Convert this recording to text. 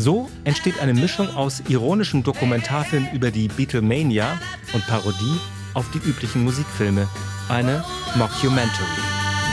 So entsteht eine Mischung aus ironischem Dokumentarfilm über die Beatlemania und Parodie auf die üblichen Musikfilme, eine Mockumentary.